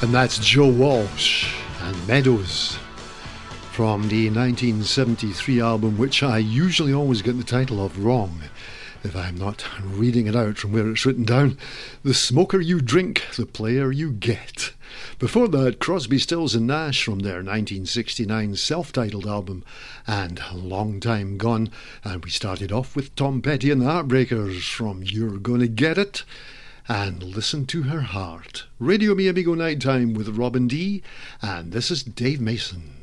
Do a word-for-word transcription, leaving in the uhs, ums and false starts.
And that's Joe Walsh and Meadows from the nineteen seventy-three album, which I usually always get the title of wrong if I'm not reading it out from where it's written down. The Smoker You Drink, the Player You Get. Before that, Crosby, Stills and Nash from their nineteen sixty-nine self-titled album, and Long Time Gone. And we started off with Tom Petty and the Heartbreakers from You're Gonna Get It, and Listen to Her Heart. Radio Mi Amigo Nighttime with Robin D, and this is Dave Mason.